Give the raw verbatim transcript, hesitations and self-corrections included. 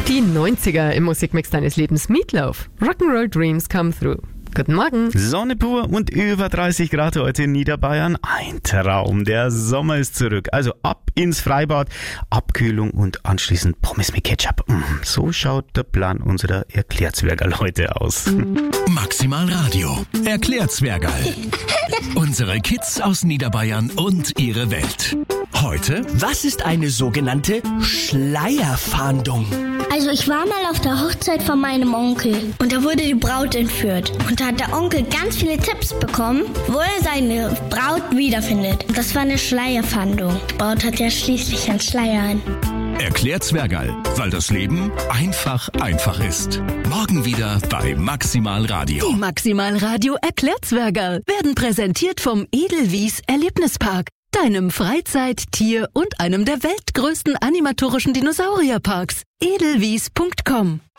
Die neunziger im Musikmix deines Lebens. Meatloaf. Rock'n'Roll Dreams Come Through. Guten Morgen. Sonne pur und über dreißig Grad heute in Niederbayern. Ein Traum. Der Sommer ist zurück. Also ab ins Freibad, Abkühlung und anschließend Pommes mit Ketchup. So schaut der Plan unserer Erklärzwergerl heute aus. Maximal Radio. Erklärzwergerl. Unsere Kids aus Niederbayern und ihre Welt. Heute, was ist eine sogenannte Schleierfahndung? Also ich war mal auf der Hochzeit von meinem Onkel und da wurde die Braut entführt. Und da hat der Onkel ganz viele Tipps bekommen, wo er seine Braut wiederfindet. Und das war eine Schleierfahndung. Die Braut hat ja schließlich einen Schleier an. Erklärzwergerl, weil das Leben einfach einfach ist. Morgen wieder bei Maximal Radio. Die Maximal Radio Erklärzwergerl werden präsentiert vom Edelwies Erlebnispark. Deinem Freizeit-, Tier- und einem der weltgrößten animatorischen Dinosaurierparks. edelwies punkt com